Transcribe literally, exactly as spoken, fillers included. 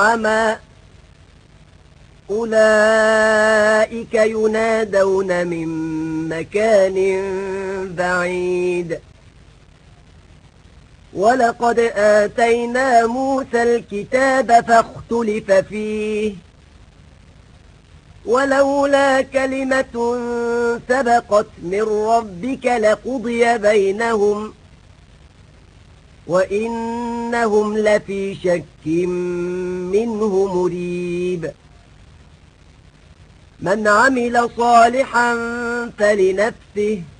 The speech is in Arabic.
عمى أولئك ينادون من مكان بعيد ولقد آتينا موسى الكتاب فاختلف فيه ولولا كلمة سبقت من ربك لقضي بينهم وإنهم لفي شك منه مريب من عمل صالحا فلنفسه